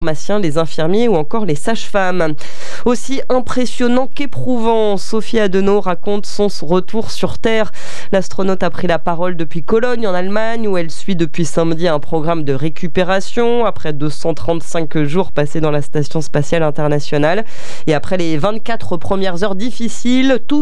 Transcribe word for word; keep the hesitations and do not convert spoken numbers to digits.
pharmaciens, les infirmiers ou encore les sages-femmes. Aussi impressionnant qu'éprouvant, Sophie Adenau raconte son retour sur Terre. L'astronaute a pris la parole depuis Cologne en Allemagne où elle suit depuis samedi un programme de récupération après deux cent trente-cinq jours passés dans la station spatiale internationale. Et après les vingt-quatre premières heures difficiles, tout